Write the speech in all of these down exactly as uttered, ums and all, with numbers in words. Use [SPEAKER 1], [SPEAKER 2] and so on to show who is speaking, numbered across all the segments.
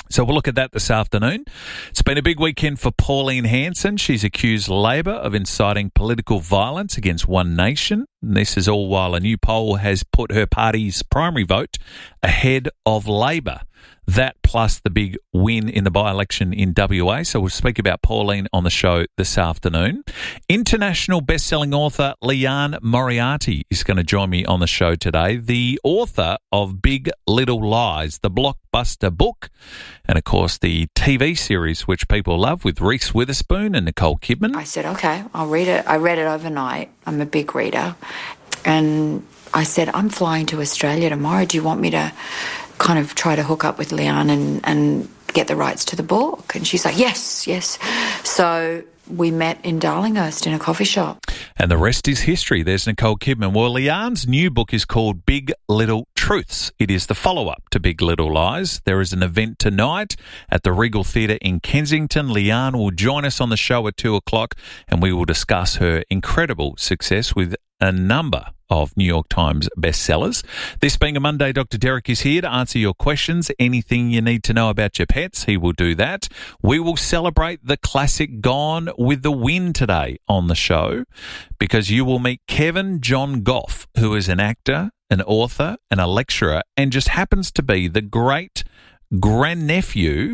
[SPEAKER 1] So we'll look at that this afternoon. It's been a big weekend for Pauline Hanson. She's accused Labor of inciting political violence against One Nation. And this is all while a new poll has put her party's primary vote ahead of Labor. That plus the big win in the by-election in W A. So we'll speak about Pauline on the show this afternoon. International best-selling author Liane Moriarty is going to join me on the show today. The author of Big Little Lies, the blockbuster book, and of course the T V series which people love with Reese Witherspoon and Nicole Kidman.
[SPEAKER 2] I said, okay, I'll read it. I read it overnight. I'm a big reader. And I said, I'm flying to Australia tomorrow. Do you want me to kind of try to hook up with Liane and, and get the rights to the book? And she's like, yes, yes. So we met in Darlinghurst in a coffee shop.
[SPEAKER 1] And the rest is history. There's Nicole Kidman. Well, Liane's new book is called Big Little Truths. It is the follow-up to Big Little Lies. There is an event tonight at the Regal Theatre in Kensington. Liane will join us on the show at two o'clock and we will discuss her incredible success with a number of New York Times bestsellers. This being a Monday, Doctor Derek is here to answer your questions. Anything you need to know about your pets, he will do that. We will celebrate the classic Gone with the Wind today on the show because you will meet Kevin John Goff, who is an actor, an author, and a lecturer, and just happens to be the great grandnephew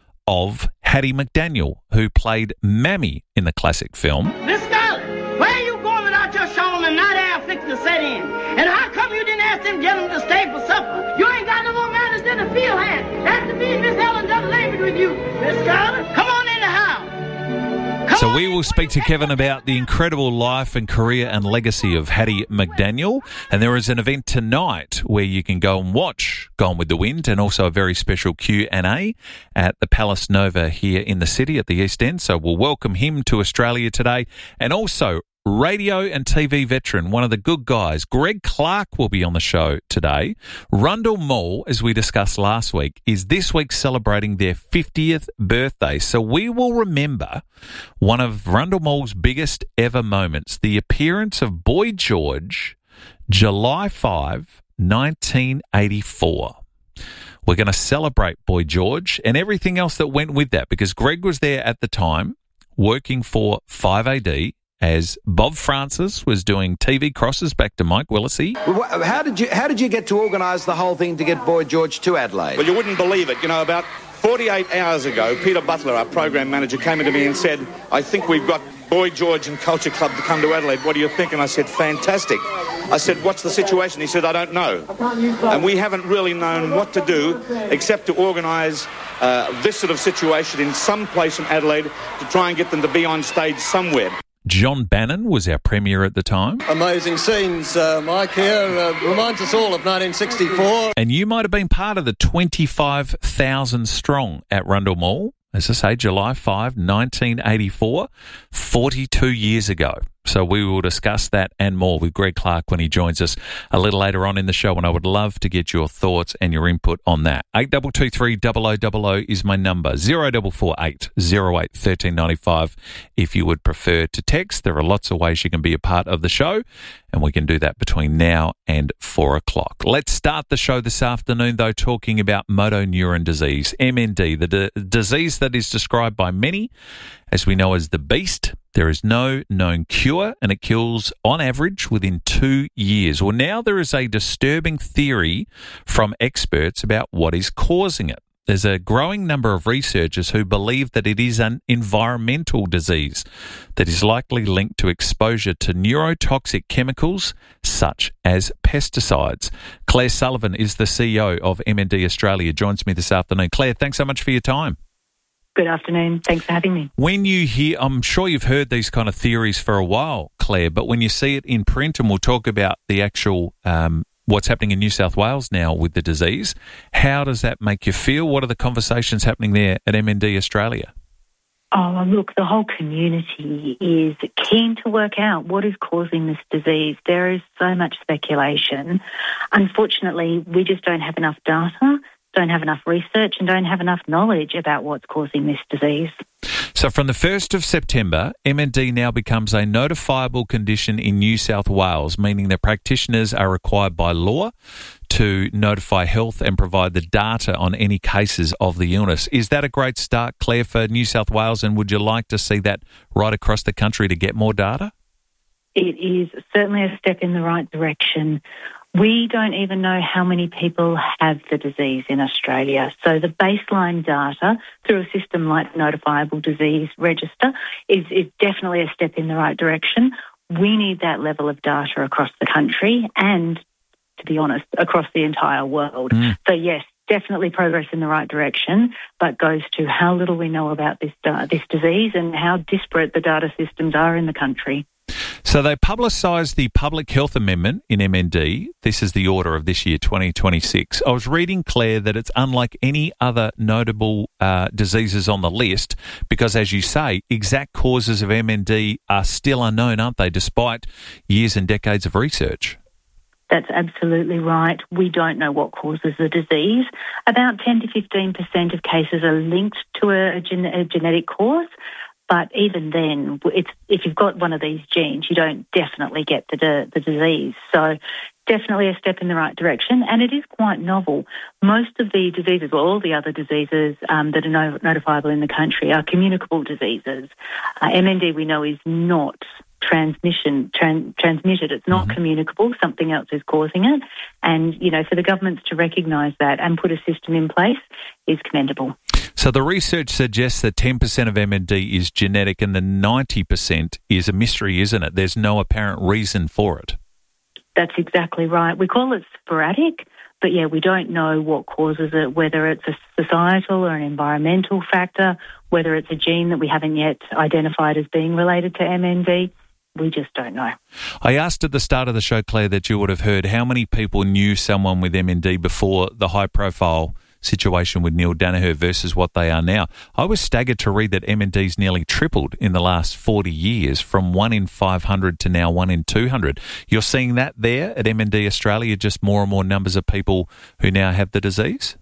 [SPEAKER 1] of Hattie McDaniel, who played Mammy in the classic film.
[SPEAKER 3] Miss Scarlett, where are you going without your shawl and night air fixing to set in? And how come you didn't ask them gentlemen to stay for supper? You ain't got no more manners than a field hand. That's the mean Miss Helen done labored with you. Miss Scarlett, come on in the house. Come
[SPEAKER 1] so we will speak to Kevin about the incredible life and career and legacy of Hattie McDaniel. And there is an event tonight where you can go and watch Gone with the Wind and also a very special Q and A at the Palace Nova here in the city at the East End. So we'll welcome him to Australia today. And also radio and T V veteran, one of the good guys, Greg Clark, will be on the show today. Rundle Mall, as we discussed last week, is this week celebrating their fiftieth birthday. So we will remember one of Rundle Mall's biggest ever moments, the appearance of Boy George, July fifth, nineteen eighty-four. We're going to celebrate Boy George and everything else that went with that because Greg was there at the time working for five A D as Bob Francis was doing T V crosses back to Mike Willesee.
[SPEAKER 4] How did you how did you get to organise the whole thing to get Boy George to Adelaide?
[SPEAKER 5] Well, you wouldn't believe it. You know, about forty-eight hours ago, Peter Butler, our program manager, came into me and said, I think we've got Boy George and Culture Club to come to Adelaide. What do you think? And I said, fantastic. I said, what's the situation? He said, I don't know. And we haven't really known what to do except to organise uh, this sort of situation in some place in Adelaide to try and get them to be on stage somewhere.
[SPEAKER 1] John Bannon was our premier at the time.
[SPEAKER 6] Amazing scenes, uh, Mike here. Uh, reminds us all of nineteen sixty-four.
[SPEAKER 1] And you might have been part of the twenty-five thousand strong at Rundle Mall. As I say, July fifth, nineteen eighty-four, forty-two years ago. So we will discuss that and more with Greg Clark when he joins us a little later on in the show, and I would love to get your thoughts and your input on that. eight two two three, double oh double oh is my number, zero four four eight, zero eight, one three nine five if you would prefer to text. There are lots of ways you can be a part of the show, and we can do that between now and four o'clock. Let's start the show this afternoon, though, talking about motor neuron disease, M N D, the d- disease that is described by many, as we know, as the beast. There is no known cure, and it kills, on average, within two years. Well, now there is a disturbing theory from experts about what is causing it. There's a growing number of researchers who believe that it is an environmental disease that is likely linked to exposure to neurotoxic chemicals such as pesticides. Claire Sullivan is the C E O of M N D Australia, joins me this afternoon. Claire, thanks so much for your time.
[SPEAKER 7] Good afternoon. Thanks for having me.
[SPEAKER 1] When you hear, I'm sure you've heard these kind of theories for a while, Claire, but when you see it in print, and we'll talk about the actual um, what's happening in New South Wales now with the disease, how does that make you feel? What are the conversations happening there at M N D Australia?
[SPEAKER 7] Oh, look, the whole community is keen to work out what is causing this disease. There is so much speculation. Unfortunately, we just don't have enough data, don't have enough research, and don't have enough knowledge about what's causing this disease.
[SPEAKER 1] So from the first of September, M N D now becomes a notifiable condition in New South Wales, meaning that practitioners are required by law to notify health and provide the data on any cases of the illness. Is that a great start, Claire, for New South Wales, and would you like to see that right across the country to get more data?
[SPEAKER 7] It is certainly a step in the right direction. We don't even know how many people have the disease in Australia. So the baseline data through a system like the Notifiable Disease Register is, is definitely a step in the right direction. We need that level of data across the country and, to be honest, across the entire world. Mm. So yes, definitely progress in the right direction, but goes to how little we know about this, uh, this disease and how disparate the data systems are in the country.
[SPEAKER 1] So they publicised the Public Health Amendment in M N D. This is the order of this year, twenty twenty-six. I was reading, Claire, that it's unlike any other notable uh, diseases on the list because, as you say, exact causes of M N D are still unknown, aren't they, despite years and decades of research?
[SPEAKER 7] That's absolutely right. We don't know what causes the disease. About ten to fifteen percent of cases are linked to a, a, gen- a genetic cause. But even then, it's, if you've got one of these genes, you don't definitely get the, the disease. So definitely a step in the right direction, and it is quite novel. Most of the diseases, well, all the other diseases um, that are no, notifiable in the country are communicable diseases. Uh, M N D, we know, is not transmission tran- transmitted. It's not mm-hmm. communicable. Something else is causing it. And, you know, for the governments to recognise that and put a system in place is commendable.
[SPEAKER 1] So the research suggests that ten percent of M N D is genetic and the ninety percent is a mystery, isn't it? There's no apparent reason for it.
[SPEAKER 7] That's exactly right. We call it sporadic, but yeah, we don't know what causes it, whether it's a societal or an environmental factor, whether it's a gene that we haven't yet identified as being related to M N D. We just don't know.
[SPEAKER 1] I asked at the start of the show, Claire, that you would have heard how many people knew someone with M N D before the high-profile situation with Neil Danaher versus what they are now. I was staggered to read that M N D's nearly tripled in the last forty years, from one in five hundred to now one in two hundred. You're seeing that there at M N D Australia, just more and more numbers of people who now have the disease?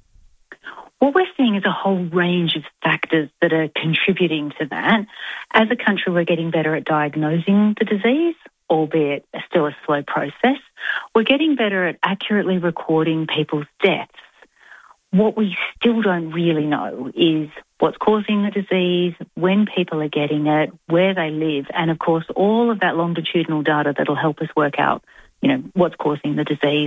[SPEAKER 7] What we're seeing is a whole range of factors that are contributing to that. As a country, we're getting better at diagnosing the disease, albeit still a slow process. We're getting better at accurately recording people's deaths. What we still don't really know is what's causing the disease, when people are getting it, where they live, and, of course, all of that longitudinal data that'll help us work out, you know, what's causing the disease.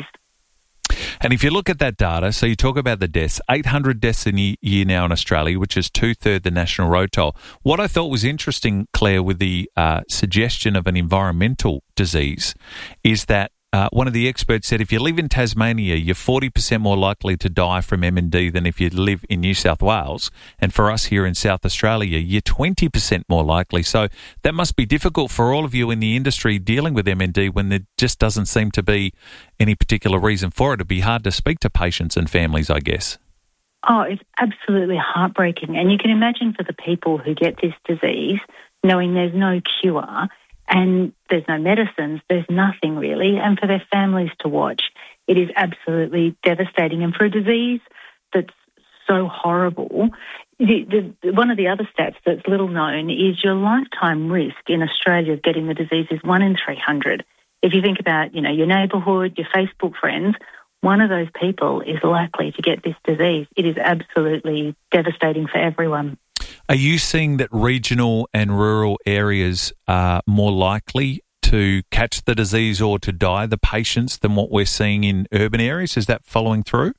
[SPEAKER 1] And if you look at that data, so you talk about the deaths, eight hundred deaths a year now in Australia, which is two-thirds the national road toll. What I thought was interesting, Claire, with the uh, suggestion of an environmental disease is that Uh, one of the experts said if you live in Tasmania, you're forty percent more likely to die from M N D than if you live in New South Wales. And for us here in South Australia, you're twenty percent more likely. So that must be difficult for all of you in the industry dealing with M N D when there just doesn't seem to be any particular reason for it. It'd be hard to speak to patients and families, I guess.
[SPEAKER 7] Oh, it's absolutely heartbreaking. And you can imagine for the people who get this disease, knowing there's no cure, and there's no medicines, there's nothing really, and for their families to watch, it is absolutely devastating. And for a disease that's so horrible, the, the, one of the other stats that's little known is your lifetime risk in Australia of getting the disease is one in three hundred. If you think about, you know, your neighbourhood, your Facebook friends, one of those people is likely to get this disease. It is absolutely devastating for everyone.
[SPEAKER 1] Are you seeing that regional and rural areas are more likely to catch the disease or to die, the patients, than what we're seeing in urban areas? Is that following through?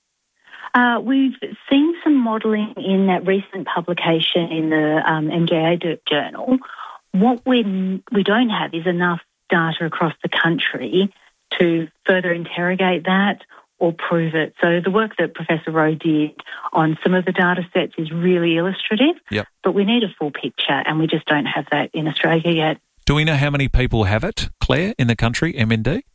[SPEAKER 7] Uh, we've seen some modelling in that recent publication in the um, M J A journal. What we we don't have is enough data across the country to further interrogate that or prove it. So the work that Professor Rowe did on some of the data sets is really illustrative,
[SPEAKER 1] yep.
[SPEAKER 7] but we need a full picture, and we just don't have that in Australia yet.
[SPEAKER 1] Do we know how many people have it, Claire, in the country, M N D?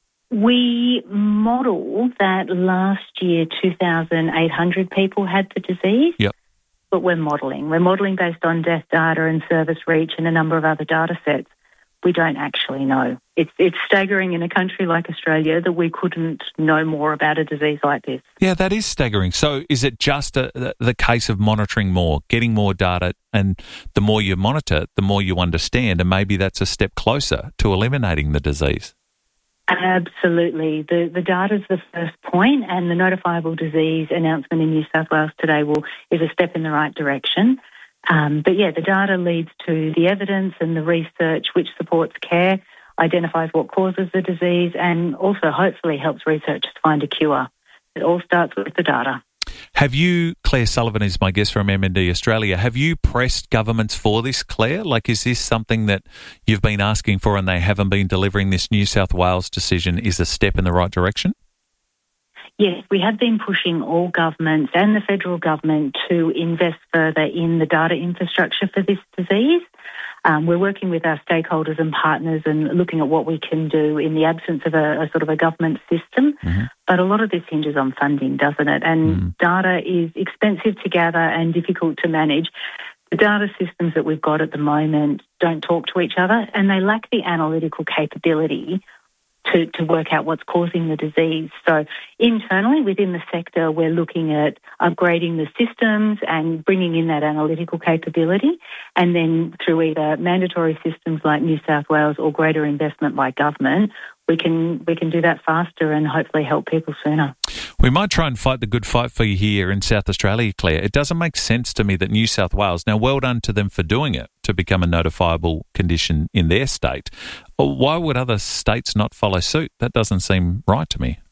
[SPEAKER 7] We model that last year two thousand eight hundred people had the disease,
[SPEAKER 1] yep.
[SPEAKER 7] but we're modelling. We're modelling based on death data and service reach and a number of other data sets. We don't actually know. It's it's staggering in a country like Australia that we couldn't know more about a disease like this.
[SPEAKER 1] Yeah, that is staggering. So is it just a, the, the case of monitoring more, getting more data, and the more you monitor, the more you understand, and maybe that's a step closer to eliminating the disease?
[SPEAKER 7] Absolutely. The the data is the first point, and the notifiable disease announcement in New South Wales today will is a step in the right direction. Um, but yeah, the data leads to the evidence and the research which supports care, identifies what causes the disease, and also hopefully helps researchers find a cure. It all starts with the data.
[SPEAKER 1] Have you, Claire Sullivan is my guest from M N D Australia, have you pressed governments for this, Claire? Like, is this something that you've been asking for and they haven't been delivering? This New South Wales decision is a step in the right direction?
[SPEAKER 7] Yes, we have been pushing all governments and the federal government to invest further in the data infrastructure for this disease. Um, we're working with our stakeholders and partners and looking at what we can do in the absence of a, a sort of a government system. Mm-hmm. But a lot of this hinges on funding, doesn't it? And mm. data is expensive to gather and difficult to manage. The data systems that we've got at the moment don't talk to each other, and they lack the analytical capability to, to work out what's causing the disease. So internally within the sector, we're looking at upgrading the systems and bringing in that analytical capability, and then through either mandatory systems like New South Wales or greater investment by government, we can we can do that faster and hopefully help people sooner.
[SPEAKER 1] We might try and fight the good fight for you here in South Australia, Claire. It doesn't make sense to me that New South Wales, now well done to them for doing it, to become a notifiable condition in their state. Why would other states not follow suit? That doesn't seem right to me.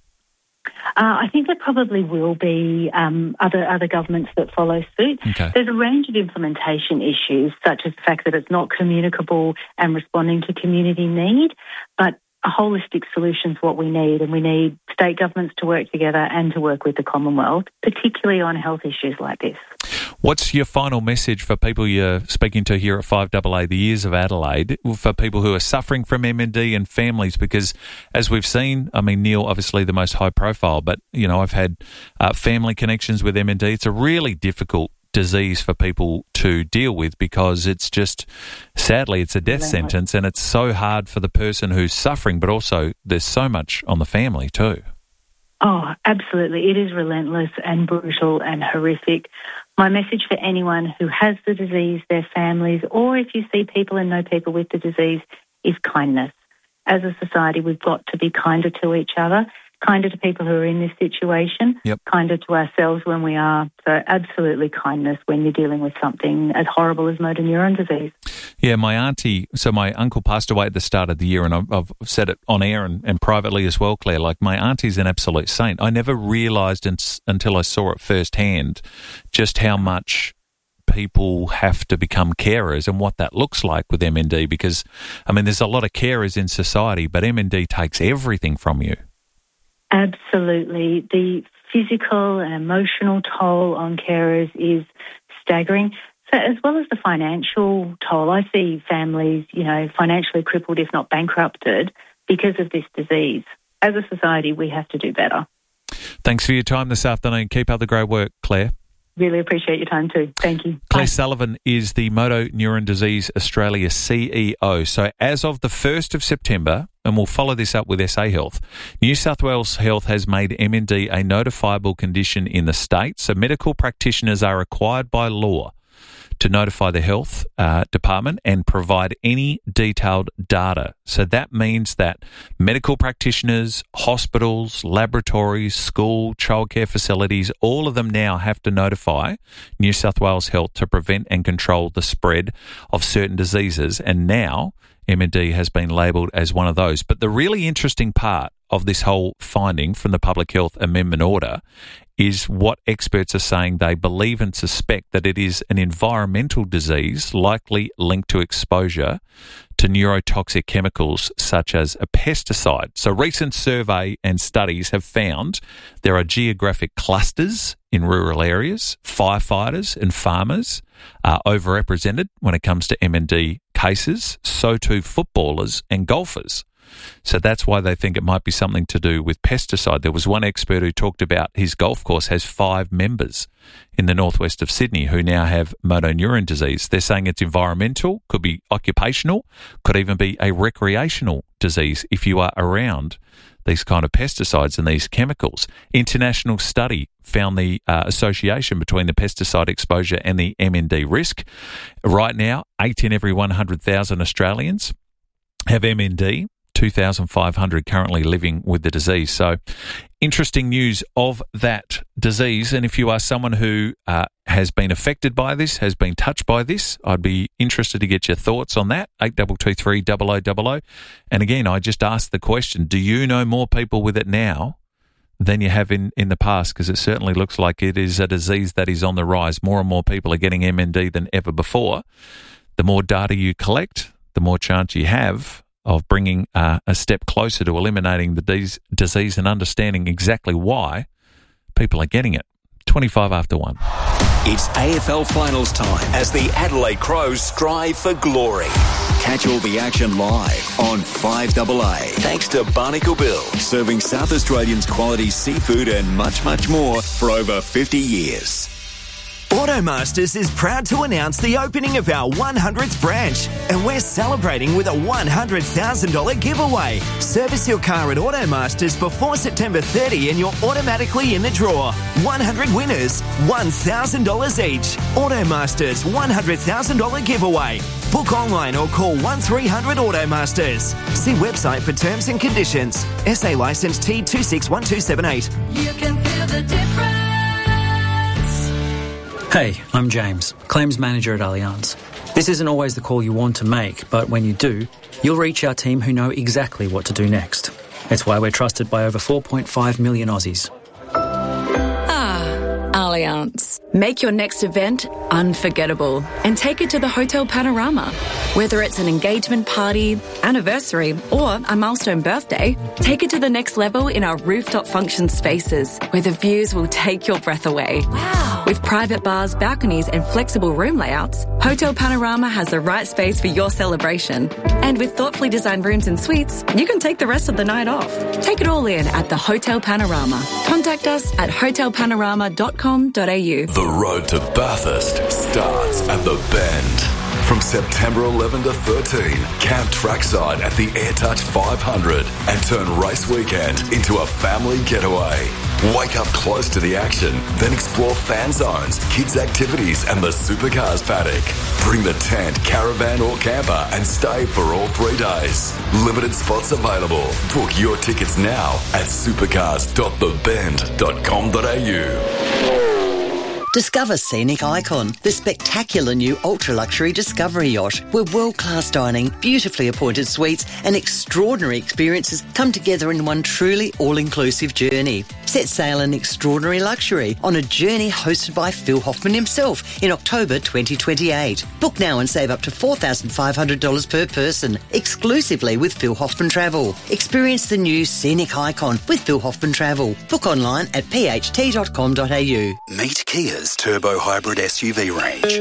[SPEAKER 7] Uh, I think there probably will be um, other other governments that follow suit.
[SPEAKER 1] Okay.
[SPEAKER 7] There's a range of implementation issues, such as the fact that it's not communicable and responding to community need, but a holistic solution is what we need, and we need state governments to work together and to work with the Commonwealth, particularly on health issues like this.
[SPEAKER 1] What's your final message for people you're speaking to here at five A A, the Ears of Adelaide, for people who are suffering from M N D and families? Because as we've seen, I mean, Neil, obviously the most high profile, but, you know, I've had uh, family connections with M N D. It's a really difficult disease for people to deal with because it's just, sadly, it's a death sentence, and it's so hard for the person who's suffering, but also there's so much on the family too.
[SPEAKER 7] Oh, absolutely. It is relentless and brutal and horrific. My message for anyone who has the disease, their families, or if you see people and know people with the disease, is kindness. As a society, we've got to be kinder to each other, kinder to people who are in this situation,
[SPEAKER 1] yep.
[SPEAKER 7] kinder to ourselves when we are. So absolutely kindness when you're dealing with something as horrible as motor neuron disease.
[SPEAKER 1] Yeah, my auntie, so my uncle passed away at the start of the year, and I've, I've said it on air and, and privately as well, Claire, like my auntie's an absolute saint. I never realised in, until I saw it firsthand just how much people have to become carers and what that looks like with M N D, because, I mean, there's a lot of carers in society, but M N D takes everything from you.
[SPEAKER 7] Absolutely. The physical and emotional toll on carers is staggering. So as well as the financial toll, I see families, you know, financially crippled, if not bankrupted, because of this disease. As a society, we have to do better.
[SPEAKER 1] Thanks for your time this afternoon. Keep up the great work, Claire.
[SPEAKER 7] Really appreciate your time too. Thank you.
[SPEAKER 1] Claire
[SPEAKER 7] Bye.
[SPEAKER 1] Sullivan is the Motor Neuron Disease Australia C E O. So as of the first of September, and we'll follow this up with S A Health, New South Wales Health has made M N D a notifiable condition in the state. So medical practitioners are required by law to notify the health uh, department and provide any detailed data. So that means that medical practitioners, hospitals, laboratories, school, childcare facilities, all of them now have to notify New South Wales Health to prevent and control the spread of certain diseases. And now M N D has been labelled as one of those. But the really interesting part of this whole finding from the Public Health Amendment Order is what experts are saying. They believe and suspect that it is an environmental disease likely linked to exposure to neurotoxic chemicals such as a pesticide. So recent survey and studies have found there are geographic clusters in rural areas. Firefighters and farmers are overrepresented when it comes to M N D cases, so too footballers and golfers. So that's why they think it might be something to do with pesticide. There was one expert who talked about his golf course has five members in the northwest of Sydney who now have motor neuron disease. They're saying it's environmental, could be occupational, could even be a recreational disease if you are around these kind of pesticides and these chemicals. International study found the uh, association between the pesticide exposure and the M N D risk. Right now, eight in every one hundred thousand Australians have M N D. two thousand five hundred currently living with the disease. So interesting news of that disease. And if you are someone who uh, has been affected by this, has been touched by this, I'd be interested to get your thoughts on that. eight two two three, double oh double oh. And again, I just asked the question, do you know more people with it now than you have in, in the past? Because it certainly looks like it is a disease that is on the rise. More and more people are getting M N D than ever before. The more data you collect, the more chance you have of bringing uh, a step closer to eliminating the dis- disease and understanding exactly why people are getting it. twenty-five after one.
[SPEAKER 8] It's A F L finals time as the Adelaide Crows strive for glory. Catch all the action live on five A A. Thanks to Barnacle Bill, serving South Australians quality seafood and much, much more for over fifty years.
[SPEAKER 9] Automasters is proud to announce the opening of our one hundredth branch, and we're celebrating with a one hundred thousand dollars giveaway. Service your car at Automasters before September thirtieth and you're automatically in the draw. one hundred winners, one thousand dollars each. Automasters one hundred thousand dollars giveaway. Book online or call one three hundred Automasters. See website for terms and conditions. S A licence T two six one two seven eight.
[SPEAKER 10] You can feel the difference.
[SPEAKER 11] Hey, I'm James, Claims Manager at Allianz. This isn't always the call you want to make, but when you do, you'll reach our team who know exactly what to do next. It's why we're trusted by over four point five million Aussies.
[SPEAKER 12] Ah, Allianz. Make your next event unforgettable and take it to the Hotel Panorama. Whether it's an engagement party, anniversary, or a milestone birthday, take it to the next level in our rooftop function spaces, where the views will take your breath away.
[SPEAKER 10] Wow.
[SPEAKER 12] With private bars, balconies, and flexible room layouts, Hotel Panorama has the right space for your celebration. And with thoughtfully designed rooms and suites, you can take the rest of the night off. Take it all in at the Hotel Panorama. Contact us at hotel panorama dot com dot a u.
[SPEAKER 13] The road to Bathurst starts at the Bend. From September eleventh to thirteenth, camp trackside at the AirTouch five hundred and turn race weekend into a family getaway. Wake up close to the action, then explore fan zones, kids' activities and the supercars paddock. Bring the tent, caravan or camper and stay for all three days. Limited spots available. Book your tickets now at supercars dot the bend dot com dot a u.
[SPEAKER 14] Discover Scenic Icon, the spectacular new ultra-luxury Discovery yacht, where world-class dining, beautifully appointed suites and extraordinary experiences come together in one truly all-inclusive journey. Set sail in extraordinary luxury on a journey hosted by Phil Hoffman himself in October twenty twenty-eight. Book now and save up to four thousand five hundred dollars per person, exclusively with Phil Hoffman Travel. Experience the new Scenic Icon with Phil Hoffman Travel. Book online at p h t dot com dot a u.
[SPEAKER 8] Meet Kia's Turbo Hybrid S U V range.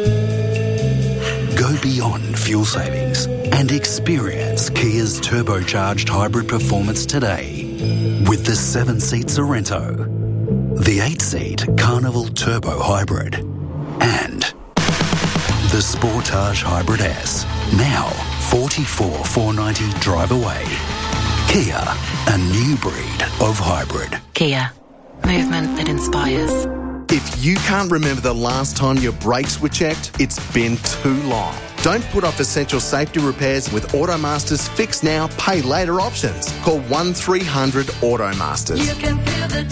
[SPEAKER 8] Go beyond fuel savings and experience Kia's turbocharged hybrid performance today with the seven-seat Sorento, the eight-seat Carnival Turbo Hybrid, and the Sportage Hybrid S. Now forty-four thousand four hundred ninety dollars drive away. Kia, a new breed of hybrid.
[SPEAKER 15] Kia, movement that inspires.
[SPEAKER 16] If you can't remember the last time your brakes were checked, it's been too long. Don't put off essential safety repairs with Automasters Fix Now, Pay Later options. Call one three hundred Automasters.
[SPEAKER 10] You can feel the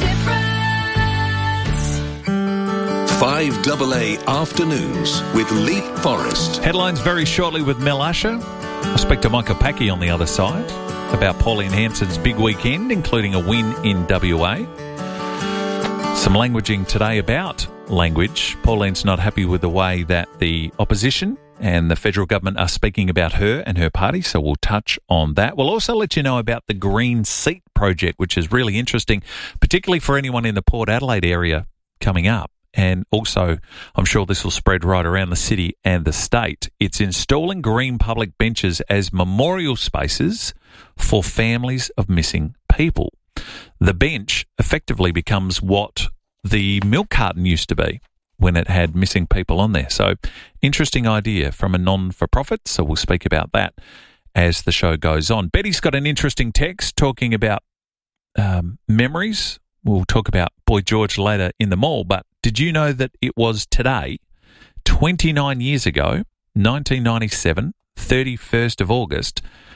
[SPEAKER 10] difference.
[SPEAKER 13] five A A Afternoons with Leap Forest.
[SPEAKER 1] Headlines very shortly with Mel Asher. I'll speak to Micah Packy on the other side about Pauline Hanson's big weekend, including a win in W A. Some languaging today about language. Pauline's not happy with the way that the opposition and the federal government are speaking about her and her party, so we'll touch on that. We'll also let you know about the Green Seat project, which is really interesting, particularly for anyone in the Port Adelaide area coming up. And also, I'm sure this will spread right around the city and the state. It's installing green public benches as memorial spaces for families of missing people. The bench effectively becomes what the milk carton used to be when it had missing people on there. So, interesting idea from a non-for-profit, so we'll speak about that as the show goes on. Betty's got an interesting text talking about um, memories. We'll talk about Boy George later in the mall, but did you know that it was today, twenty-nine years ago, nineteen ninety-seven, thirty-first of August,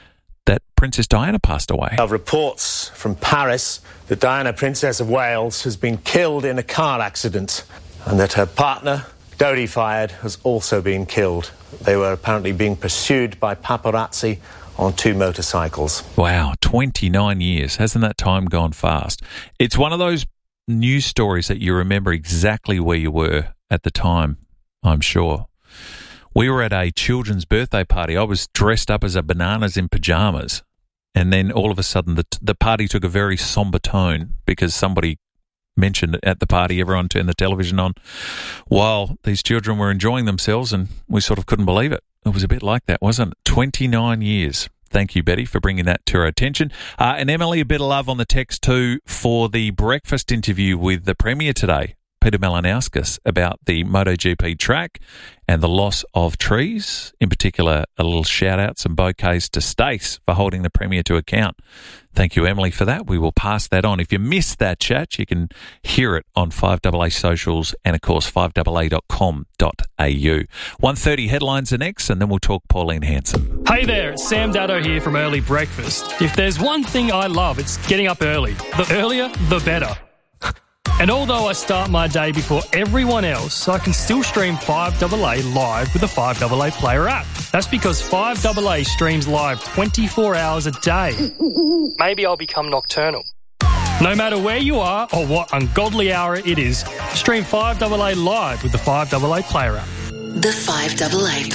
[SPEAKER 1] that Princess Diana passed away.
[SPEAKER 17] Of reports from Paris that Diana, Princess of Wales, has been killed in a car accident and that her partner, Dodi Fayed, has also been killed. They were apparently being pursued by paparazzi on two motorcycles.
[SPEAKER 1] Wow, twenty-nine years. Hasn't that time gone fast? It's one of those news stories that you remember exactly where you were at the time, I'm sure. We were at a children's birthday party. I was dressed up as a bananas in pyjamas. And then all of a sudden the the party took a very somber tone because somebody mentioned it at the party. Everyone turned the television on while these children were enjoying themselves, and we sort of couldn't believe it. It was a bit like that, wasn't it? twenty-nine years. Thank you, Betty, for bringing that to our attention. Uh, and Emily, a bit of love on the text too for the breakfast interview with the Premier today, Peter Malinauskas, about the MotoGP track and the loss of trees. In particular, a little shout-out, some bouquets to Stace for holding the Premier to account. Thank you, Emily, for that. We will pass that on. If you missed that chat, you can hear it on five A A socials and, of course, five A A dot com dot a u. one thirty headlines are next, and then we'll talk Pauline Hanson.
[SPEAKER 18] Hey there, it's Sam Daddo here from Early Breakfast. If there's one thing I love, it's getting up early. The earlier, the better. And although I start my day before everyone else, I can still stream five A A live with the five A A Player app. That's because five A A streams live twenty-four hours a day. Maybe I'll become nocturnal. No matter where you are or what ungodly hour it is, stream five A A live with the five A A Player app.
[SPEAKER 19] The five A A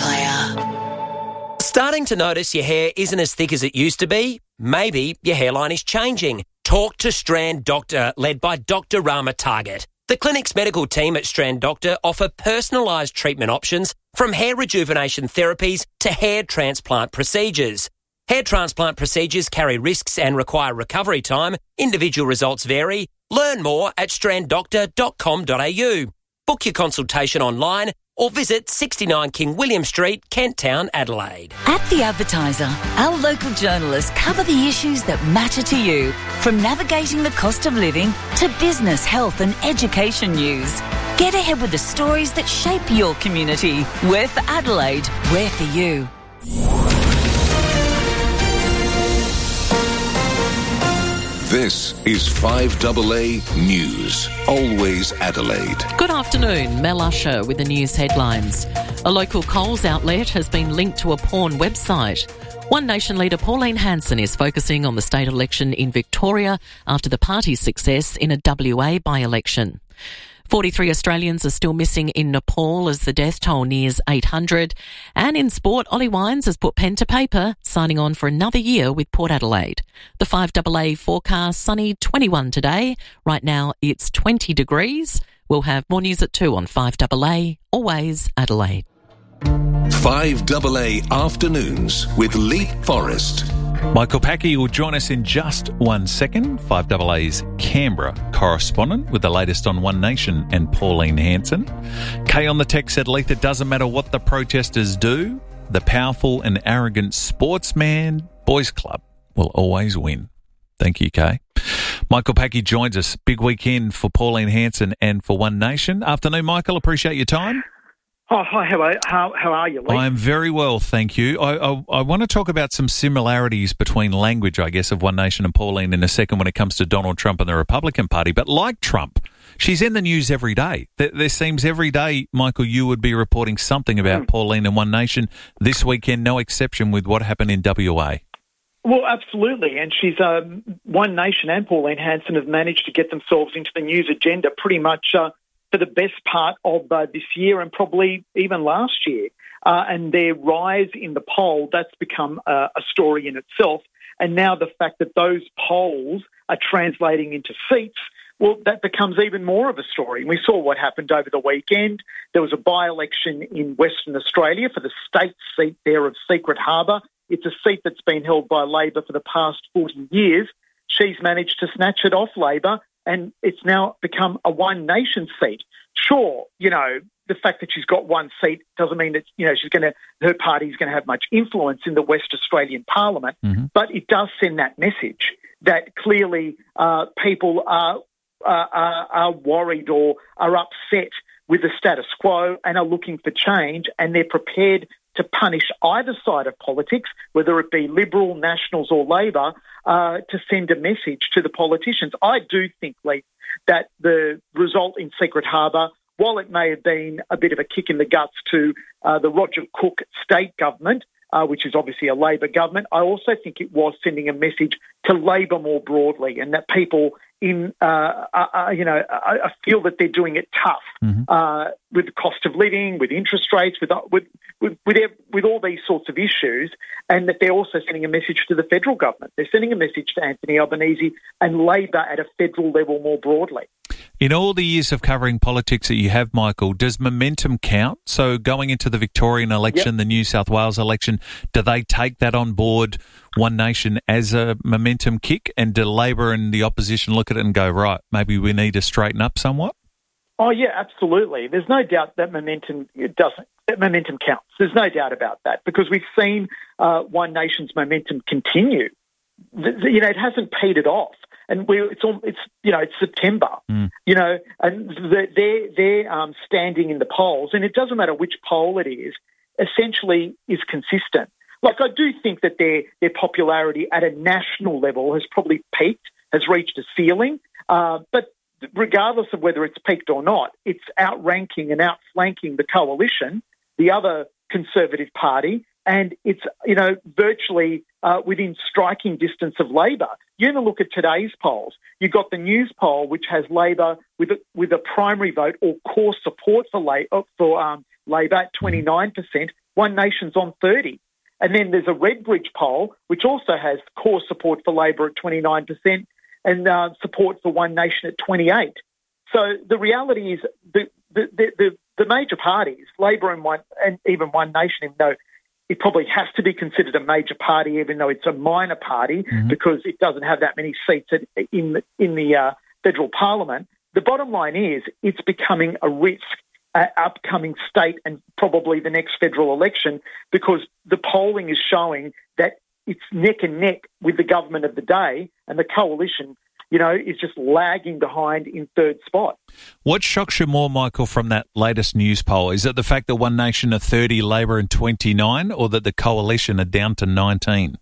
[SPEAKER 19] Player.
[SPEAKER 20] Starting to notice your hair isn't as thick as it used to be? Maybe your hairline is changing. Talk to Strand Doctor, led by Doctor Rama Target. The clinic's medical team at Strand Doctor offer personalised treatment options from hair rejuvenation therapies to hair transplant procedures. Hair transplant procedures carry risks and require recovery time. Individual results vary. Learn more at strand doctor dot com dot a u. Book your consultation online or visit sixty-nine King William Street, Kent Town, Adelaide.
[SPEAKER 19] At The Advertiser, our local journalists cover the issues that matter to you, from navigating the cost of living to business, health and education news. Get ahead with the stories that shape your community. We're for Adelaide, we're for you.
[SPEAKER 21] This is five A A News. Always Adelaide.
[SPEAKER 22] Good afternoon. Mel Usher with the news headlines. A local Coles outlet has been linked to a porn website. One Nation leader Pauline Hanson is focusing on the state election in Victoria after the party's success in a W A by-election. forty-three Australians are still missing in Nepal as the death toll nears eight hundred. And in sport, Ollie Wines has put pen to paper, signing on for another year with Port Adelaide. The five A A forecast, sunny twenty-one today. Right now it's twenty degrees. We'll have more news at two on five A A, always Adelaide.
[SPEAKER 21] five A A Afternoons with Leap Forest.
[SPEAKER 1] Michael Packy will join us in just one second. five A A's Canberra correspondent with the latest on One Nation and Pauline Hanson. Kay on the text said, Leith, it doesn't matter what the protesters do. The powerful and arrogant sportsman boys club will always win. Thank you, Kay. Michael Packy joins us. Big weekend for Pauline Hanson and for One Nation. Afternoon, Michael. Appreciate your time.
[SPEAKER 23] Oh, hi, how are, how, how are you, Lee?
[SPEAKER 1] I'm very well, thank you. I, I, I want to talk about some similarities between language, I guess, of One Nation and Pauline in a second when it comes to Donald Trump and the Republican Party. But like Trump, she's in the news every day. There, there seems every day, Michael, you would be reporting something about mm. Pauline and One Nation. This weekend, no exception with what happened in W A.
[SPEAKER 23] Well, absolutely. And she's um, One Nation and Pauline Hanson have managed to get themselves into the news agenda pretty much uh, for the best part of uh, this year and probably even last year. Uh, and their rise in the poll, that's become uh, a story in itself. And now the fact that those polls are translating into seats, well, that becomes even more of a story. And we saw what happened over the weekend. There was a by-election in Western Australia for the state seat there of Secret Harbour. It's a seat that's been held by Labor for the past forty years. She's managed to snatch it off Labor, and it's now become a One Nation seat. Sure, you know, the fact that she's got one seat doesn't mean that, you know, she's going to, her party's going to have much influence in the West Australian Parliament, mm-hmm. but it does send that message that clearly uh, people are, uh, are are worried or are upset with the status quo and are looking for change, and they're prepared to punish either side of politics, whether it be Liberal, Nationals or Labor, uh, to send a message to the politicians. I do think, Lee, that the result in Secret Harbour, while it may have been a bit of a kick in the guts to uh, the Roger Cook state government, uh, which is obviously a Labor government, I also think it was sending a message to Labor more broadly, and that people in, uh, uh, you know, I, I feel that they're doing it tough
[SPEAKER 1] mm-hmm.
[SPEAKER 23] uh, with the cost of living, with interest rates, with, with with with with all these sorts of issues, and that they're also sending a message to the federal government. They're sending a message to Anthony Albanese and Labor at a federal level more broadly.
[SPEAKER 1] In all the years of covering politics that you have, Michael, does momentum count? So going into the Victorian election,
[SPEAKER 23] Yep.
[SPEAKER 1] the New South Wales election, do they take that on board, One Nation, as a momentum kick? And do Labor and the opposition look at it and go, right, maybe we need to straighten up somewhat?
[SPEAKER 23] Oh, yeah, absolutely. There's no doubt that momentum it doesn't. That momentum counts. There's no doubt about that, because we've seen uh, One Nation's momentum continue. The, the, you know, it hasn't petered off. And we, it's all, it's you know it's September,
[SPEAKER 1] mm.
[SPEAKER 23] you know, and the, they're they're um, standing in the polls, and it doesn't matter which poll it is. Essentially, is consistent. Like, I do think that their their popularity at a national level has probably peaked, has reached a ceiling. Uh, but regardless of whether it's peaked or not, it's outranking and outflanking the coalition, the other Conservative Party, and it's, you know, virtually uh, within striking distance of Labor. You even look at today's polls. You've got the News poll, which has Labor with a, with a primary vote or core support for, La- for um, Labor at twenty-nine percent. One Nation's on thirty. And then there's a Redbridge poll, which also has core support for Labor at twenty-nine percent and uh, support for One Nation at twenty-eight. So the reality is the the, the, the, the major parties, Labor and, one, and even One Nation, even though it probably has to be considered a major party, even though it's a minor party, mm-hmm. because it doesn't have that many seats in the, in the uh, federal parliament. The bottom line is it's becoming a risk at upcoming state and probably the next federal election, because the polling is showing that it's neck and neck with the government of the day, and the coalition, you know, is just lagging behind in third spot.
[SPEAKER 1] What shocks you more, Michael, from that latest news poll? Is it the fact that One Nation are thirty, Labor and twenty-nine, or that the coalition are down to nineteen?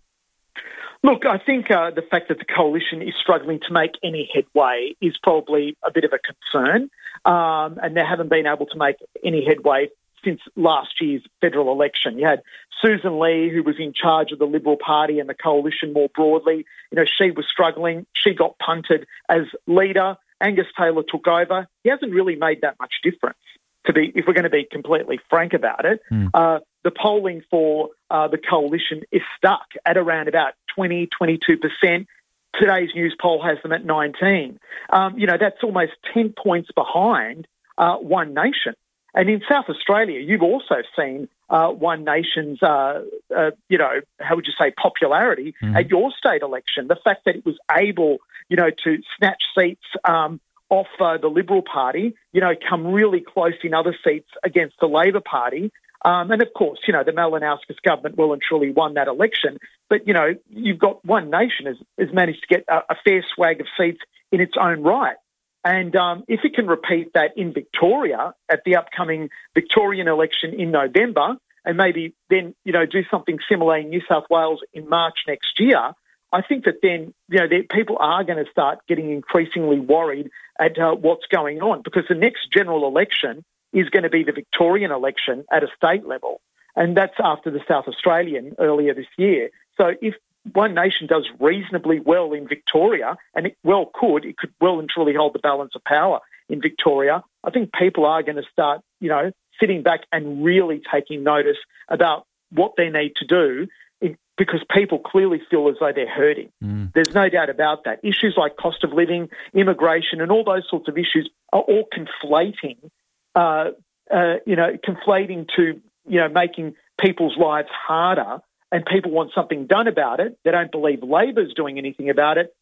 [SPEAKER 23] Look, I think uh, the fact that the coalition is struggling to make any headway is probably a bit of a concern, um, and they haven't been able to make any headway since last year's federal election. You had Susan Lee, who was in charge of the Liberal Party and the coalition more broadly. You know, she was struggling. She got punted as leader. Angus Taylor took over. He hasn't really made that much difference, to be, if we're going to be completely frank about it.
[SPEAKER 1] Mm.
[SPEAKER 23] Uh, the polling for uh, the coalition is stuck at around about twenty, twenty-two percent. Today's news poll has them at nineteen. Um, you know, that's almost ten points behind uh, One Nation. And in South Australia, you've also seen uh, One Nation's, uh, uh, you know, how would you say, popularity mm. at your state election. The fact that it was able, you know, to snatch seats um, off uh, the Liberal Party, you know, come really close in other seats against the Labor Party. Um, and, of course, you know, the Malinauskas government well and truly won that election. But, you know, you've got One Nation has, has managed to get a, a fair swag of seats in its own right. And um, if it can repeat that in Victoria at the upcoming Victorian election in November, and maybe then, you know, do something similar in New South Wales in March next year, I think that then, you know, people are going to start getting increasingly worried at uh, what's going on, because the next general election is going to be the Victorian election at a state level. And that's after the South Australian earlier this year. So if One Nation does reasonably well in Victoria, and it well could, it could well and truly hold the balance of power in Victoria, I think people are going to start, you know, sitting back and really taking notice about what they need to do, in, because people clearly feel as though they're hurting.
[SPEAKER 1] Mm.
[SPEAKER 23] There's no doubt about that. Issues like cost of living, immigration, and all those sorts of issues are all conflating, uh, uh, you know, conflating to, you know, making people's lives harder. And people want something done about it. They don't believe Labor's doing anything about it.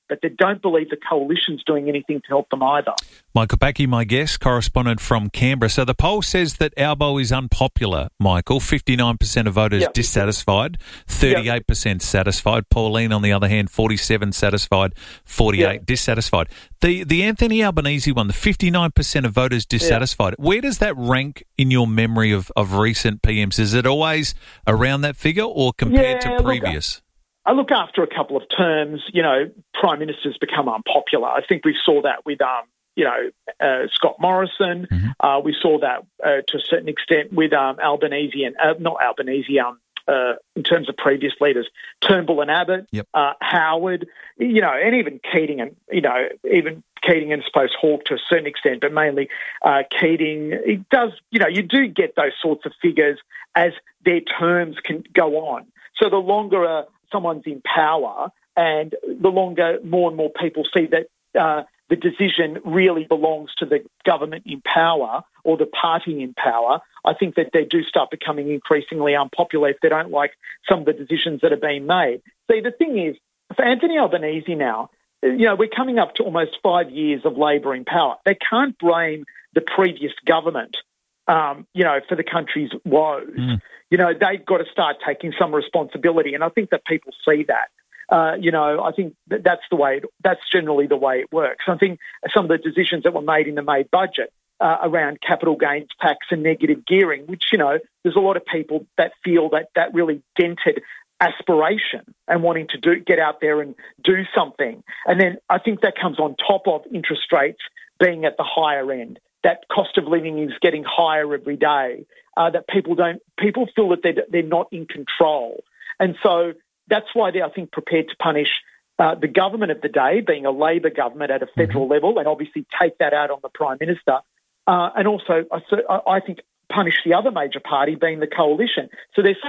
[SPEAKER 23] but they don't believe the coalition's doing anything to help them either.
[SPEAKER 1] Michael Backey, my guest, correspondent from Canberra. So the poll says that Albo is unpopular, Michael. fifty-nine percent of voters
[SPEAKER 23] Yep.
[SPEAKER 1] dissatisfied, thirty-eight percent satisfied. Pauline, on the other hand, forty-seven satisfied, forty-eight
[SPEAKER 23] Yep.
[SPEAKER 1] dissatisfied. The the Anthony Albanese one, the fifty-nine percent of voters dissatisfied. Where does that rank in your memory of, of recent P Ms? Is it always around that figure or compared
[SPEAKER 23] Yeah,
[SPEAKER 1] to
[SPEAKER 23] look,
[SPEAKER 1] previous?
[SPEAKER 23] I look, after a couple of terms, you know, prime ministers become unpopular. I think we saw that with, um, you know, uh, Scott Morrison.
[SPEAKER 1] Mm-hmm.
[SPEAKER 23] Uh, we saw that uh, to a certain extent with um, Albanese and uh, not Albanese. Um, uh, in terms of previous leaders, Turnbull and Abbott,
[SPEAKER 1] yep.
[SPEAKER 23] uh, Howard, you know, and even Keating and you know, even Keating and I suppose Hawke to a certain extent, but mainly uh, Keating. It does, you know, you do get those sorts of figures as their terms can go on. So the longer uh, someone's in power, and the longer more and more people see that uh, the decision really belongs to the government in power or the party in power, I think that they do start becoming increasingly unpopular if they don't like some of the decisions that are being made. See, the thing is, for Anthony Albanese now, you know, we're coming up to almost five years of Labor in power. They can't blame the previous government, um, you know, for the country's woes. Mm. You know, they've got to start taking some responsibility, and I think that people see that. Uh, you know, I think that that's the way. It, that's generally the way it works. I think some of the decisions that were made in the May budget uh, around capital gains tax and negative gearing, which you know, there's a lot of people that feel that that really dented aspiration and wanting to do get out there and do something. And then I think that comes on top of interest rates being at the higher end. That cost of living is getting higher every day. Uh, that people don't people feel that they're they're not in control, and so. That's why they're, I think, prepared to punish uh, the government of the day, being a Labor government at a federal mm-hmm. level, and obviously take that out on the Prime Minister. Uh, and also, I, I think, punish the other major party, being the coalition. So there's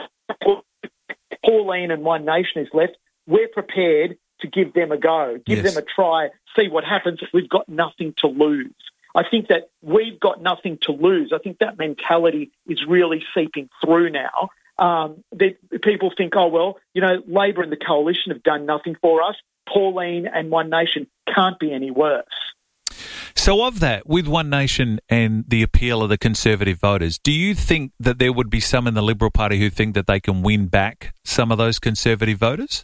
[SPEAKER 23] Pauline and One Nation is left. We're prepared to give them a go, give yes. them a try, see what happens. We've got nothing to lose. I think that we've got nothing to lose. I think that mentality is really seeping through now. Um, they, people think, oh, well, you know, Labor and the coalition have done nothing for us. Pauline and One Nation can't be any worse.
[SPEAKER 1] So of that, with One Nation and the appeal of the Conservative voters, do you think that there would be some in the Liberal Party who think that they can win back some of those Conservative voters?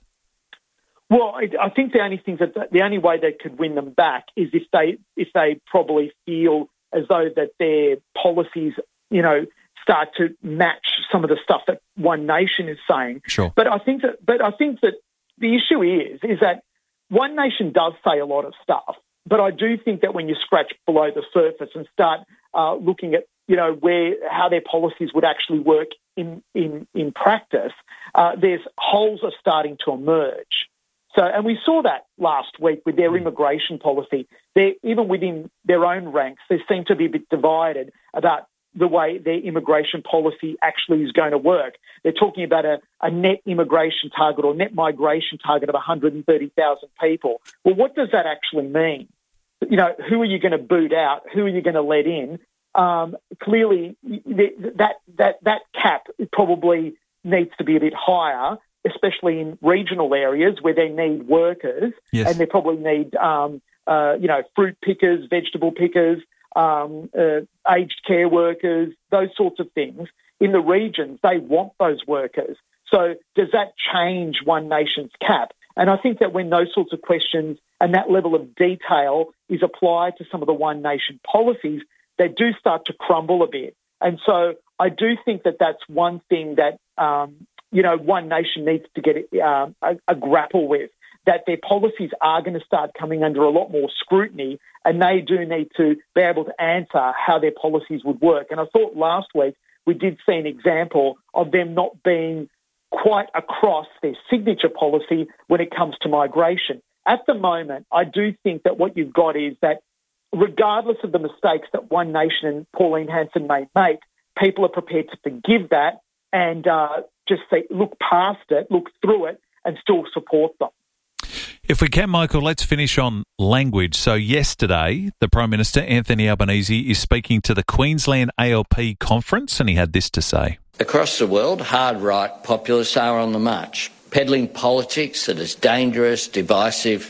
[SPEAKER 23] Well, I, I think the only thing that the only way they could win them back is if they if they probably feel as though that their policies, you know, start to match some of the stuff that One Nation is saying.
[SPEAKER 1] Sure.
[SPEAKER 23] But I think that but I think that the issue is is that One Nation does say a lot of stuff, but I do think that when you scratch below the surface and start uh, looking at, you know, where how their policies would actually work in in in practice, uh, there's holes are starting to emerge. So, and we saw that last week with their immigration policy. They even within their own ranks, they seem to be a bit divided about the way their immigration policy actually is going to work. They're talking about a, a net immigration target or net migration target of one hundred thirty thousand people. Well, what does that actually mean? You know, who are you going to boot out? Who are you going to let in? Um, clearly, that that that cap probably needs to be a bit higher, especially in regional areas where they need workers,
[SPEAKER 1] yes.
[SPEAKER 23] and they probably need, um, uh, you know, fruit pickers, vegetable pickers, Um, uh, aged care workers, those sorts of things. In the regions, they want those workers. So does that change One Nation's cap? And I think that when those sorts of questions and that level of detail is applied to some of the One Nation policies, they do start to crumble a bit. And so I do think that that's one thing that, um, you know, One Nation needs to get uh, a, a grapple with, that their policies are going to start coming under a lot more scrutiny, and they do need to be able to answer how their policies would work. And I thought last week we did see an example of them not being quite across their signature policy when it comes to migration. At the moment, I do think that what you've got is that regardless of the mistakes that One Nation and Pauline Hanson may make, people are prepared to forgive that and uh, just say, look past it, look through it, and still support them.
[SPEAKER 1] If we can, Michael, let's finish on language. So yesterday, the Prime Minister, Anthony Albanese, is speaking to the Queensland A L P conference, and he had this to say.
[SPEAKER 2] Across the world, hard-right populists are on the march, peddling politics that is dangerous, divisive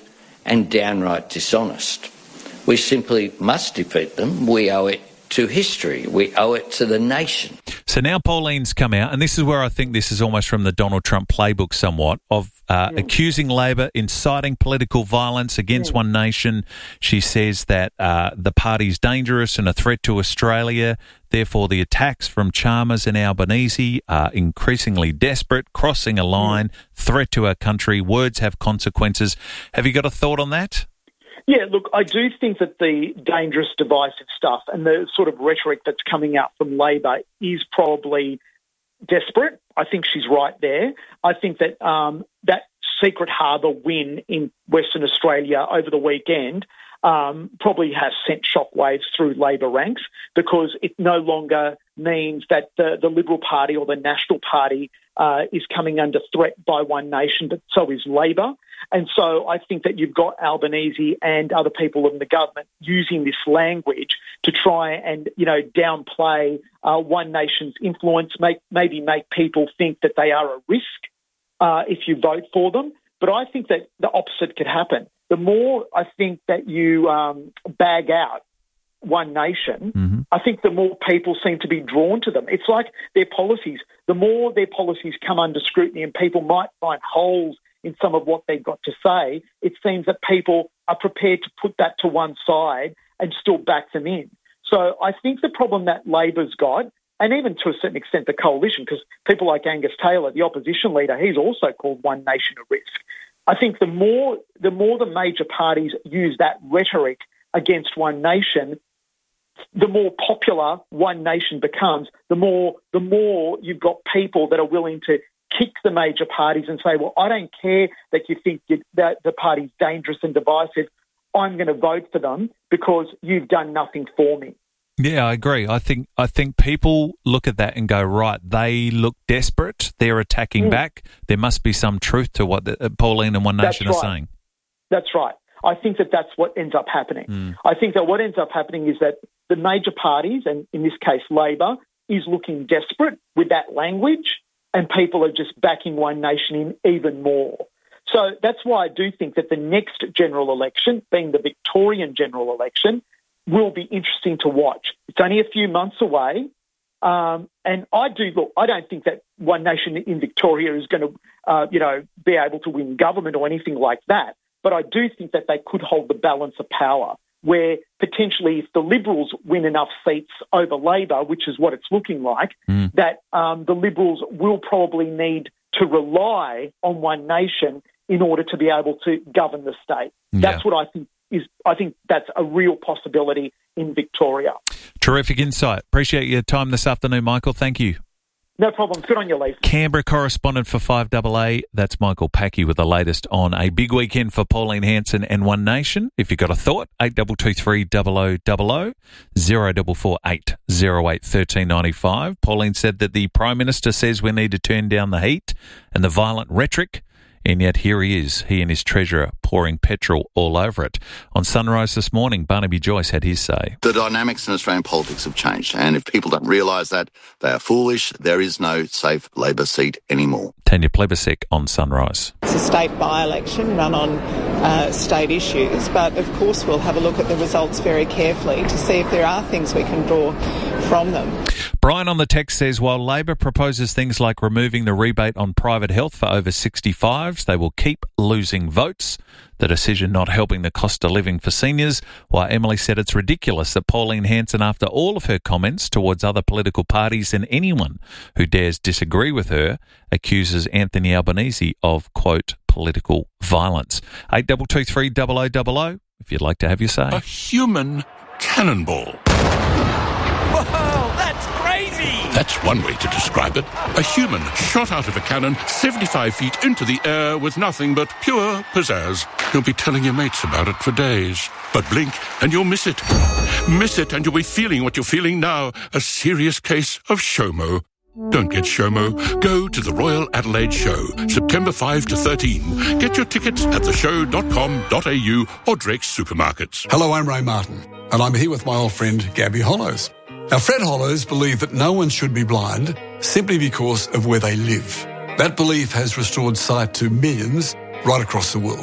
[SPEAKER 2] and downright dishonest. We simply must defeat them. We owe it to history. We owe it to the nation.
[SPEAKER 1] So now Pauline's come out, and this is where I think this is almost from the Donald Trump playbook somewhat, of uh, mm. accusing Labor, inciting political violence against mm. One Nation. She says that uh, the party's dangerous and a threat to Australia. Therefore, the attacks from Chalmers and Albanese are increasingly desperate, crossing a line, mm. threat to our country. Words have consequences. Have you got a thought on that?
[SPEAKER 23] Yeah, look, I do think that the dangerous, divisive stuff and the sort of rhetoric that's coming out from Labor is probably desperate. I think she's right there. I think that um, that Secret Harbour win in Western Australia over the weekend um, probably has sent shockwaves through Labor ranks, because it no longer means that the, the Liberal Party or the National Party uh, is coming under threat by One Nation, but so is Labor. And so I think that you've got Albanese and other people in the government using this language to try and, you know, downplay uh, One Nation's influence, make, maybe make people think that they are a risk uh, if you vote for them. But I think that the opposite could happen. The more I think that you um, bag out One Nation, mm-hmm. I think the more people seem to be drawn to them. It's like their policies. The more their policies come under scrutiny and people might find holes in some of what they've got to say, it seems that people are prepared to put that to one side and still back them in. So I think the problem that Labor's got, and even to a certain extent the coalition, because people like Angus Taylor, the opposition leader, he's also called One Nation a risk. I think the more the more the major parties use that rhetoric against One Nation, the more popular One Nation becomes, the more the more you've got people that are willing to kick the major parties and say, well, I don't care that you think you, that the party's dangerous and divisive. I'm going to vote for them because you've done nothing for me.
[SPEAKER 1] Yeah, I agree. I think I think people look at that and go, right, they look desperate. They're attacking mm. back. There must be some truth to what the, uh, Pauline and One Nation
[SPEAKER 23] that's
[SPEAKER 1] are
[SPEAKER 23] right.
[SPEAKER 1] saying.
[SPEAKER 23] That's right. I think that that's what ends up happening. Mm. I think that what ends up happening is that the major parties, and in this case Labor, is looking desperate with that language, and people are just backing One Nation in even more. So that's why I do think that the next general election, being the Victorian general election, will be interesting to watch. It's only a few months away, um, and I do look. I don't think that One Nation in Victoria is going to, uh, you know, be able to win government or anything like that. But I do think that they could hold the balance of power, where potentially if the Liberals win enough seats over Labor, which is what it's looking like, mm. that um, the Liberals will probably need to rely on One Nation in order to be able to govern the state. Yeah. That's what I think is. I think that's a real possibility in Victoria.
[SPEAKER 1] Terrific insight. Appreciate your time this afternoon, Michael. Thank you.
[SPEAKER 23] No problem. Good on you, Leif.
[SPEAKER 1] Canberra correspondent for five A A. That's Michael Packy with the latest on a big weekend for Pauline Hanson and One Nation. If you've got a thought, eight two two three double oh double oh, zero four four eight zero eight one three nine five. Pauline said that the Prime Minister says we need to turn down the heat and the violent rhetoric, and yet here he is, he and his treasurer, pouring petrol all over it. On Sunrise this morning, Barnaby Joyce had his say.
[SPEAKER 3] The dynamics in Australian politics have changed, and if people don't realise that, they are foolish. There is no safe Labor seat anymore.
[SPEAKER 1] Tanya Plebisek on Sunrise.
[SPEAKER 4] It's a state by-election run on uh, state issues, but of course we'll have a look at the results very carefully to see if there are things we can draw from them.
[SPEAKER 1] Brian on the text says, while Labor proposes things like removing the rebate on private health for over sixty-fives, they will keep losing votes. The decision not helping the cost of living for seniors, while Emily said it's ridiculous that Pauline Hanson, after all of her comments towards other political parties and anyone who dares disagree with her, accuses Anthony Albanese of, quote, political violence. eight two two three double oh double oh if you'd like to have your say.
[SPEAKER 21] A human cannonball.
[SPEAKER 5] Whoa, that's crazy!
[SPEAKER 21] That's one way to describe it. A human shot out of a cannon seventy-five feet into the air with nothing but pure pizzazz. You'll be telling your mates about it for days. But blink and you'll miss it. Miss it and you'll be feeling what you're feeling now. A serious case of SHOMO. Don't get SHOMO. Go to the Royal Adelaide Show, September fifth to thirteen. Get your tickets at the show dot com dot a u or Drake's Supermarkets.
[SPEAKER 24] Hello, I'm Ray Martin, and I'm here with my old friend Gabby Hollows. Now, Fred Hollows believed that no one should be blind simply because of where they live. That belief has restored sight to millions right across the world.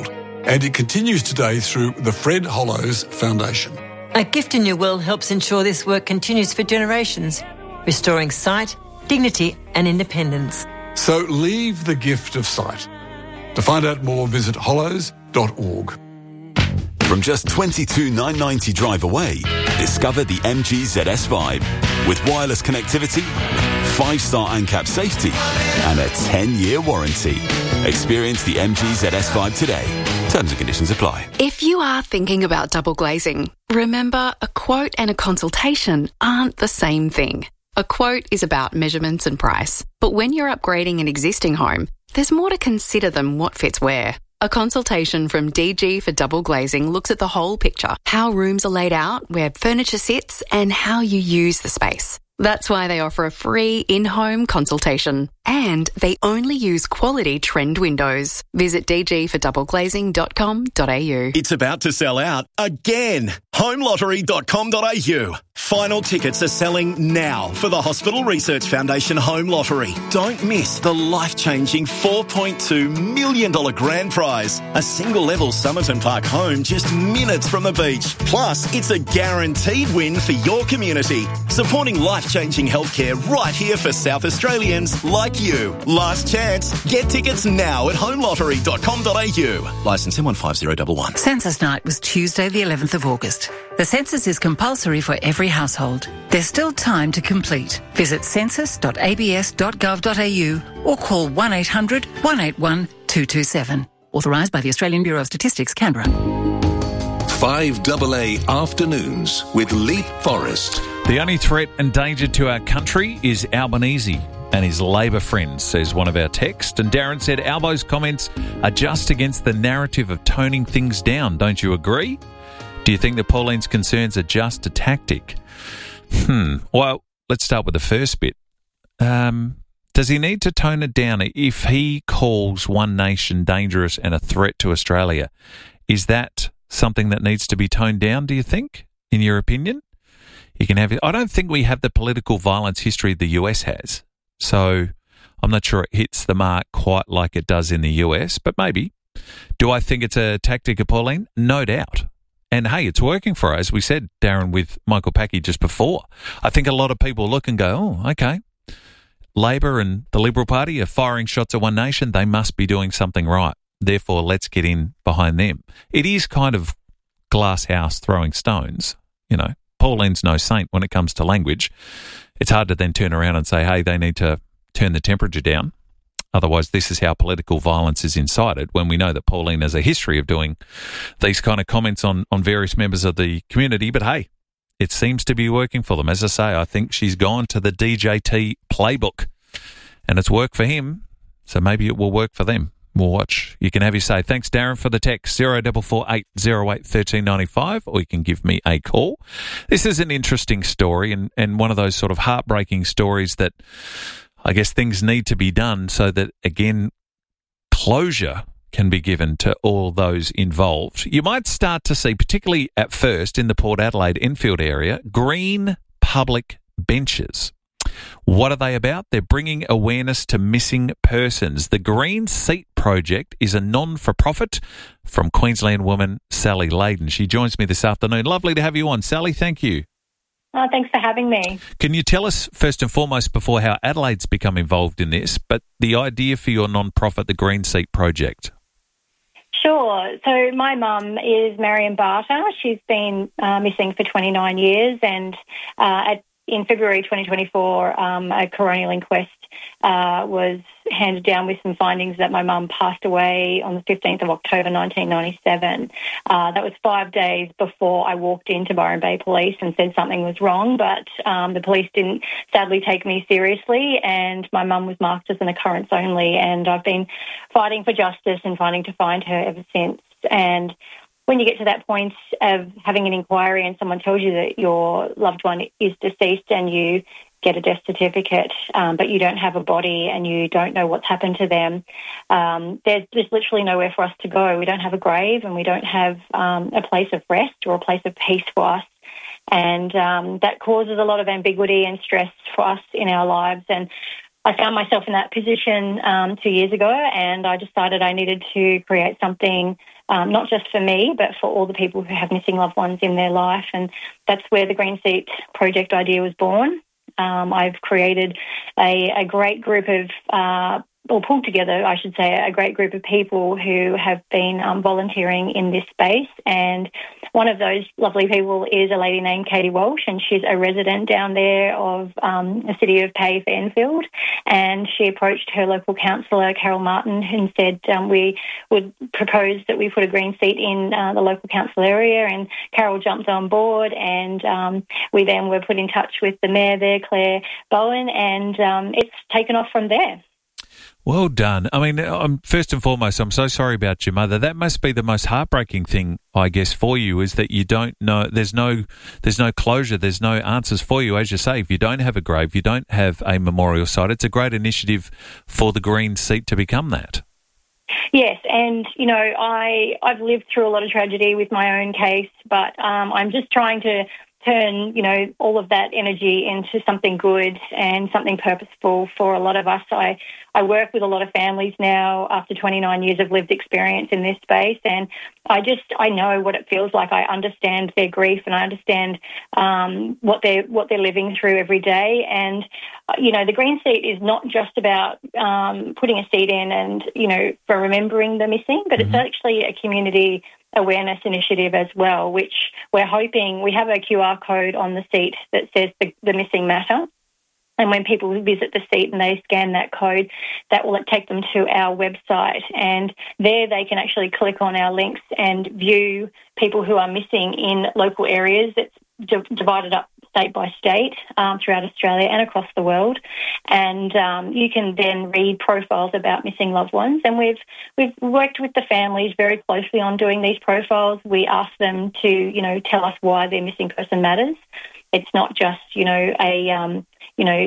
[SPEAKER 24] and it continues today through the Fred Hollows Foundation.
[SPEAKER 6] A Gift in Your Will helps ensure this work continues for generations, restoring sight, dignity and independence.
[SPEAKER 24] So leave the gift of sight. To find out more, visit hollows dot org.
[SPEAKER 13] From just twenty-two thousand nine hundred ninety drive away, discover the M G Z S Vibe. With wireless connectivity, five-star ANCAP safety, and a ten-year warranty. Experience the M G Z S Vibe today. Terms and conditions apply.
[SPEAKER 7] If you are thinking about double glazing, remember a quote and a consultation aren't the same thing. A quote is about measurements and price, but when you're upgrading an existing home, there's more to consider than what fits where. A consultation from D G for Double Glazing looks at the whole picture, how rooms are laid out, where furniture sits, and how you use the space. That's why they offer a free in-home consultation. And they only use quality trend windows. Visit d g for double glazing dot com dot a u.
[SPEAKER 9] It's about to sell out again. home lottery dot com dot a u. Final tickets are selling now for the Hospital Research Foundation Home Lottery. Don't miss the life-changing four point two million dollars grand prize. A single-level Somerton Park home just minutes from the beach. Plus, it's a guaranteed win for your community. Supporting life-changing healthcare right here for South Australians like you. Last chance. Get tickets now at home lottery dot com dot a u. Licence M one five zero one one.
[SPEAKER 11] Census night was Tuesday the eleventh of August. The census is compulsory for every household. There's still time to complete. Visit census dot a b s dot gov dot a u or call one eight hundred one eight one two two seven. Authorised by the Australian Bureau of Statistics, Canberra.
[SPEAKER 25] five A A Afternoons with Leap Forest.
[SPEAKER 1] The only threat and danger to our country is Albanese and his Labor friends, says one of our texts. And Darren said, Albo's comments are just against the narrative of toning things down. Don't you agree? Do you think that Pauline's concerns are just a tactic? Hmm. Well, let's start with the first bit. Um, does he need to tone it down if he calls One Nation dangerous and a threat to Australia? Is that something that needs to be toned down, do you think, in your opinion? You can have it. I don't think we have the political violence history the U S has. So I'm not sure it hits the mark quite like it does in the U S, but maybe. Do I think it's a tactic of Pauline? No doubt. And hey, it's working for her, as we said, Darren, with Michael Packy just before. I think a lot of people look and go, oh, okay, Labor and the Liberal Party are firing shots at One Nation. They must be doing something right. Therefore, let's get in behind them. It is kind of glass house throwing stones. You know, Pauline's no saint when it comes to language. It's hard to then turn around and say, hey, they need to turn the temperature down. Otherwise, this is how political violence is incited, when we know that Pauline has a history of doing these kind of comments on, on various members of the community. But hey, it seems to be working for them. As I say, I think she's gone to the D J T playbook and it's worked for him. So maybe it will work for them. We'll watch. You can have your say. Thanks, Darren, for the text, zero four four eight zero eight one three nine five, or you can give me a call. This is an interesting story and, and one of those sort of heartbreaking stories that I guess things need to be done so that, again, closure can be given to all those involved. You might start to see, particularly at first in the Port Adelaide Enfield area, green public benches. What are they about? They're bringing awareness to missing persons. The Green Seat Project is a non-for-profit from Queensland woman Sally Layden. She joins me this afternoon. Lovely to have you on, Sally. Thank you.
[SPEAKER 26] Oh, thanks for having me.
[SPEAKER 1] Can you tell us, first and foremost, before how Adelaide's become involved in this, but the idea for your non-profit, the Green Seat Project?
[SPEAKER 26] Sure. So my mum is Marion Barter. She's been uh, missing for twenty-nine years, and uh, at in February twenty twenty-four, um, a coronial inquest uh, was handed down with some findings that my mum passed away on the fifteenth of October nineteen ninety-seven. Uh, that was five days before I walked into Byron Bay Police and said something was wrong, but um, the police didn't sadly take me seriously, and my mum was marked as an occurrence only, and I've been fighting for justice and fighting to find her ever since. And when you get to that point of having an inquiry and someone tells you that your loved one is deceased and you get a death certificate, um, but you don't have a body and you don't know what's happened to them, um, there's just literally nowhere for us to go. We don't have a grave and we don't have um, a place of rest or a place of peace for us. And um, that causes a lot of ambiguity and stress for us in our lives. And I found myself in that position um, two years ago, and I decided I needed to create something um, not just for me, but for all the people who have missing loved ones in their life. And that's where the Green Seat project idea was born. Um, I've created a, a great group of, uh, or pulled together, I should say, a great group of people who have been um, volunteering in this space. And one of those lovely people is a lady named Katie Walsh, and she's a resident down there of um, the city of Pay for Enfield. And she approached her local councillor, Carol Martin, and said um, we would propose that we put a green seat in uh, the local council area. And Carol jumped on board, and um, we then were put in touch with the mayor there, Claire Bowen, and um, it's taken off from there.
[SPEAKER 1] Well done. I mean, I'm, first and foremost, I'm so sorry about your mother. That must be the most heartbreaking thing, I guess, for you, is that you don't know. There's no, there's no closure. There's no answers for you. As you say, if you don't have a grave, you don't have a memorial site. It's a great initiative for the Green Seat to become that.
[SPEAKER 26] Yes, and, you know, I, I've lived through a lot of tragedy with my own case, but um, I'm just trying to turn, you know, all of that energy into something good and something purposeful for a lot of us. I, I work with a lot of families now after twenty-nine years of lived experience in this space, and I just, I know what it feels like. I understand their grief, and I understand um, what they're, what they're living through every day. And, uh, you know, the Green Seat is not just about um, putting a seat in and, you know, for remembering the missing, but mm-hmm. it's actually a community awareness initiative as well, which we're hoping, we have a Q R code on the seat that says the, the missing matter. And when people visit the seat and they scan that code, that will take them to our website. And there they can actually click on our links and view people who are missing in local areas. It's d- divided up state by state um, throughout Australia and across the world. And um, you can then read profiles about missing loved ones. And we've we've worked with the families very closely on doing these profiles. We ask them to, you know, tell us why their missing person matters. It's not just, you know, a, um, you know,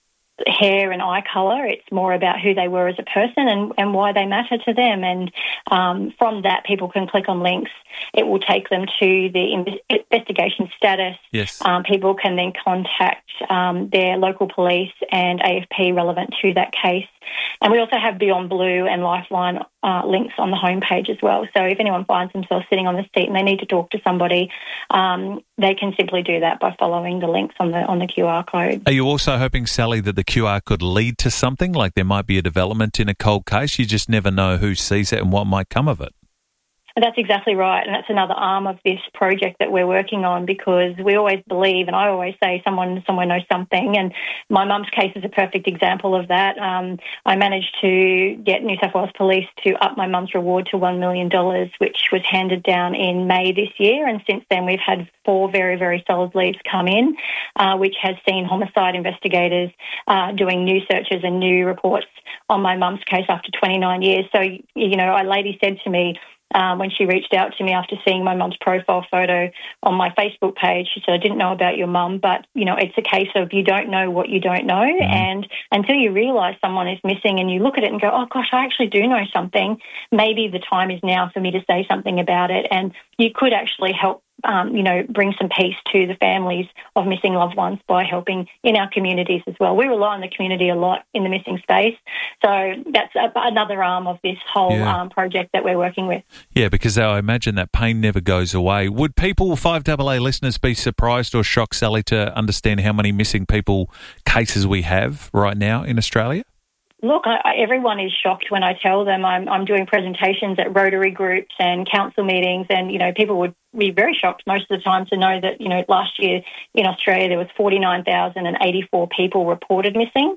[SPEAKER 26] hair and eye colour. It's more about who they were as a person and, and why they matter to them. And um, from that, people can click on links. It will take them to the investigation status.
[SPEAKER 1] Yes.
[SPEAKER 26] Um, people can then contact um, their local police and A F P relevant to that case. And we also have Beyond Blue and Lifeline uh, links on the homepage as well. So if anyone finds themselves sitting on the seat and they need to talk to somebody, um, they can simply do that by following the links on the on the Q R code.
[SPEAKER 1] Are you also hoping, Sally, that the Q R could lead to something, like there might be a development in a cold case? You just never know who sees it and what might come of it.
[SPEAKER 26] That's exactly right, and that's another arm of this project that we're working on, because we always believe, and I always say someone somewhere knows something, and my mum's case is a perfect example of that. Um, I managed to get New South Wales Police to up my mum's reward to one million dollars, which was handed down in May this year, and since then we've had four very, very solid leads come in, uh, which has seen homicide investigators uh, doing new searches and new reports on my mum's case after twenty-nine years. So, you know, a lady said to me, Um, when she reached out to me after seeing my mum's profile photo on my Facebook page, she said, I didn't know about your mum, but, you know, it's a case of you don't know what you don't know. Mm-hmm. And until you realise someone is missing and you look at it and go, oh, gosh, I actually do know something, maybe the time is now for me to say something about it. And you could actually help Um, you know, bring some peace to the families of missing loved ones by helping in our communities as well. We rely on the community a lot in the missing space. So that's a, another arm of this whole
[SPEAKER 1] yeah.
[SPEAKER 26] um, project that we're working with.
[SPEAKER 1] Yeah, because I imagine that pain never goes away. Would people, five A A listeners, be surprised or shocked, Sally, to understand how many missing people cases we have right now in Australia?
[SPEAKER 26] Look, I, I, everyone is shocked when I tell them I'm, I'm doing presentations at Rotary groups and council meetings, and, you know, people would be very shocked most of the time to know that, you know, last year in Australia there was forty-nine thousand eighty-four people reported missing.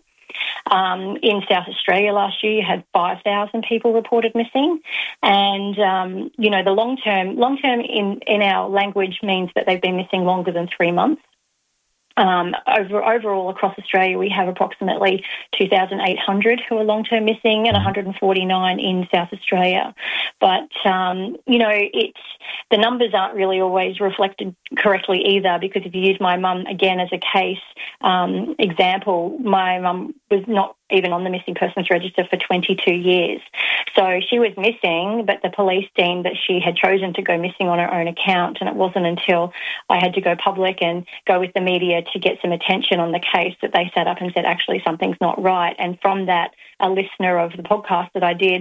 [SPEAKER 26] Um, in South Australia last year you had five thousand people reported missing. And, um, you know, the long-term, long-term in, in our language means that they've been missing longer than three months. Um, over, overall, across Australia, we have approximately two thousand eight hundred who are long-term missing and one hundred forty-nine in South Australia. But, um, you know, it's the numbers aren't really always reflected correctly either, because if you use my mum again as a case um, example, my mum was not even on the missing persons register for twenty-two years. So she was missing, but the police deemed that she had chosen to go missing on her own account, and it wasn't until I had to go public and go with the media to get some attention on the case that they sat up and said, actually, something's not right. And from that, a listener of the podcast that I did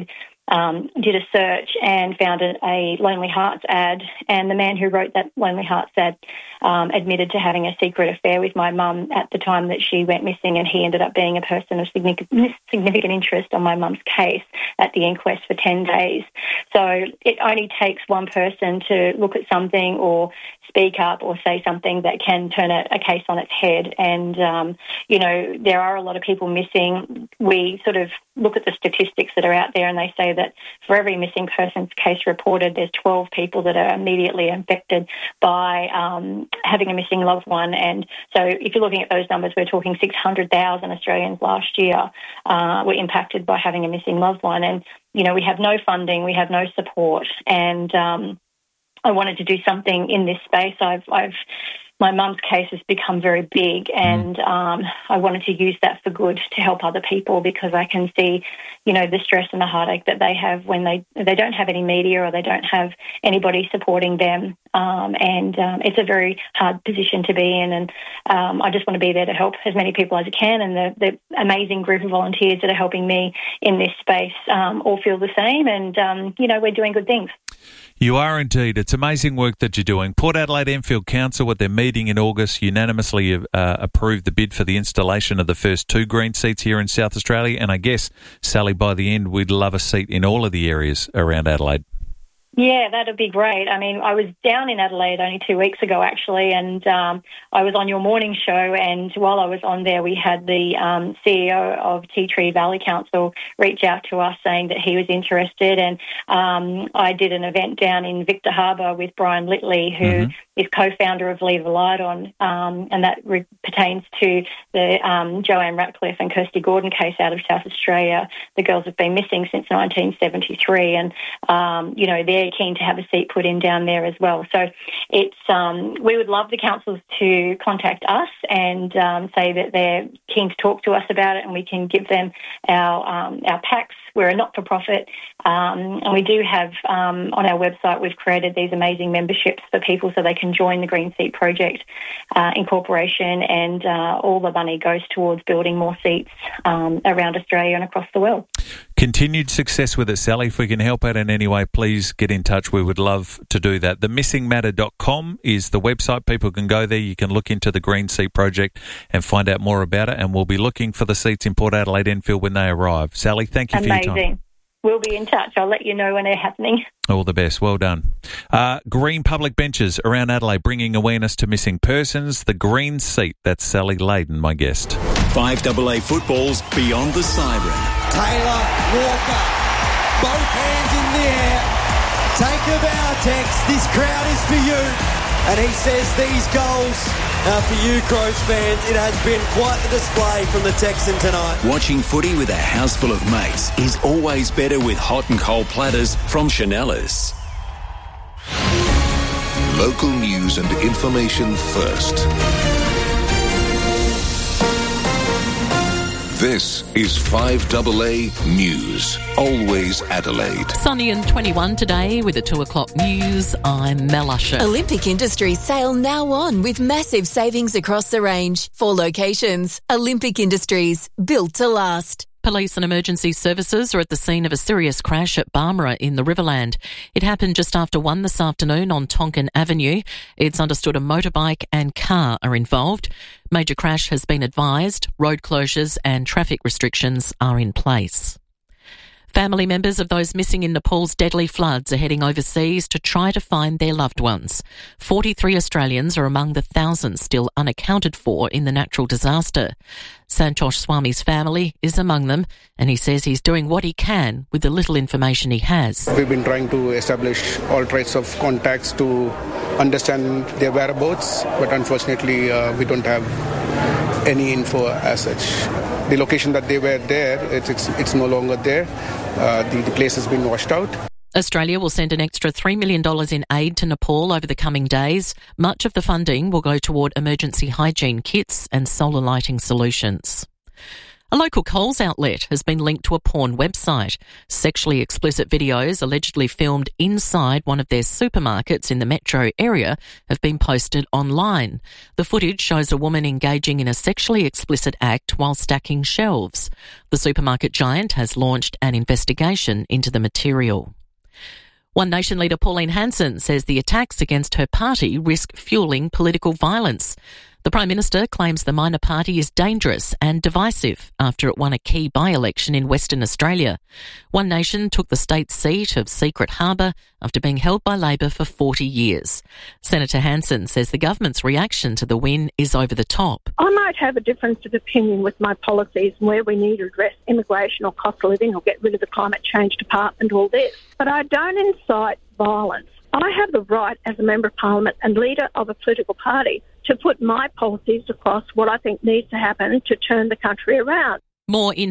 [SPEAKER 26] um, did a search and found a, a Lonely Hearts ad, and the man who wrote that Lonely Hearts ad um, admitted to having a secret affair with my mum at the time that she went missing, and he ended up being a person of significant, significant interest on my mum's case at the inquest for ten days. So it only takes one person to look at something or speak up or say something that can turn a, a case on its head. And, um, you know, there are a lot of people missing. We sort of look at the statistics that are out there, and they say that for every missing persons case reported, there's twelve people that are immediately affected by um, having a missing loved one. And so if you're looking at those numbers, we're talking six hundred thousand Australians last year uh, were impacted by having a missing loved one. And, you know, we have no funding, we have no support, and um, I wanted to do something in this space. I've, I've my mum's case has become very big, and um, I wanted to use that for good to help other people, because I can see, you know, the stress and the heartache that they have when they, they don't have any media or they don't have anybody supporting them. Um, and um, it's a very hard position to be in, and um, I just want to be there to help as many people as I can, and the, the amazing group of volunteers that are helping me in this space um, all feel the same, and, um, you know, we're doing good things.
[SPEAKER 1] You are indeed. It's amazing work that you're doing. Port Adelaide Enfield Council, at their meeting in August, unanimously uh, approved the bid for the installation of the first two green seats here in South Australia. And I guess, Sally, by the end, we'd love a seat in all of the areas around Adelaide.
[SPEAKER 26] Yeah, that'd be great. I mean, I was down in Adelaide only two weeks ago, actually, and um, I was on your morning show, and while I was on there, we had the um, C E O of Tea Tree Valley Council reach out to us saying that he was interested, and um, I did an event down in Victor Harbour with Brian Litley, who mm-hmm. is co-founder of Leave the Light On, um, and that re- pertains to the um, Joanne Ratcliffe and Kirsty Gordon case out of South Australia. The girls have been missing since nineteen seventy-three, and, um, you know, they're keen to have a seat put in down there as well. So it's um, we would love the councils to contact us and um, say that they're keen to talk to us about it, and we can give them our um, our packs. We're a not-for-profit, um, and we do have um, on our website, we've created these amazing memberships for people so they can join the Green Seat Project uh, Incorporation, and uh, all the money goes towards building more seats um, around Australia and across the world.
[SPEAKER 1] Continued success with it, Sally. If we can help out in any way, please get in touch. We would love to do that. the missing matter dot com is the website. People can go there. You can look into the Green Seat Project and find out more about it, and we'll be looking for the seats in Port Adelaide Enfield when they arrive. Sally, thank you
[SPEAKER 26] Amazing.
[SPEAKER 1] for your time.
[SPEAKER 26] We'll be in touch. I'll let you know when they're happening.
[SPEAKER 1] All the best. Well done. Uh, green public benches around Adelaide, bringing awareness to missing persons. The Green Seat. That's Sally Layden, my guest.
[SPEAKER 9] five double A football's Beyond the Siren.
[SPEAKER 5] Taylor, Walker, both hands in the air. Take a bow, Tex. This crowd is for you. And he says these goals are for you, Crows fans. It has been quite the display from the Texan tonight.
[SPEAKER 25] Watching footy with a house full of mates is always better with hot and cold platters from Chanellas.
[SPEAKER 13] Local news and information first. This is five double A News. Always Adelaide.
[SPEAKER 22] Sunny and twenty-one today with the two o'clock news. I'm Mel Usher.
[SPEAKER 8] Olympic Industries sale now on with massive savings across the range. Four locations. Olympic Industries, built to last.
[SPEAKER 22] Police and emergency services are at the scene of a serious crash at Barmera in the Riverland. It happened just after one this afternoon on Tonkin Avenue. It's understood a motorbike and car are involved. Major crash has been advised. Road closures and traffic restrictions are in place. Family members of those missing in Nepal's deadly floods are heading overseas to try to find their loved ones. forty-three Australians are among the thousands still unaccounted for in the natural disaster. Santosh Swami's family is among them, and he says he's doing what he can with the little information he has.
[SPEAKER 10] We've been trying to establish all types of contacts to understand their whereabouts, but unfortunately uh, we don't have any info as such. The location that they were there, it's, it's, it's no longer there. Uh, the, the place has been washed out.
[SPEAKER 22] Australia will send an extra three million dollars in aid to Nepal over the coming days. Much of the funding will go toward emergency hygiene kits and solar lighting solutions. A local Coles outlet has been linked to a porn website. Sexually explicit videos allegedly filmed inside one of their supermarkets in the metro area have been posted online. The footage shows a woman engaging in a sexually explicit act while stacking shelves. The supermarket giant has launched an investigation into the material. One Nation leader Pauline Hanson says the attacks against her party risk fueling political violence. The Prime Minister claims the minor party is dangerous and divisive after it won a key by-election in Western Australia. One Nation took the state seat of Secret Harbour after being held by Labor for forty years. Senator Hanson says the government's reaction to the win is over the top.
[SPEAKER 12] I might have a difference of opinion with my policies and where we need to address immigration or cost of living or get rid of the climate change department, all this. But I don't incite violence. I have the right as a Member of Parliament and leader of a political party to put my policies across what I think needs to happen to turn the country around.
[SPEAKER 22] More in